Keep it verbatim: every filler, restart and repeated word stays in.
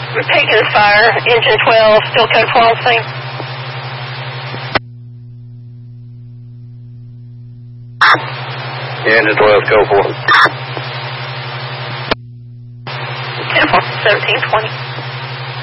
Pecos Fire, engine twelve, still code twelve, same. Yeah, engine twelve, code four. ten four, seventeen twenty.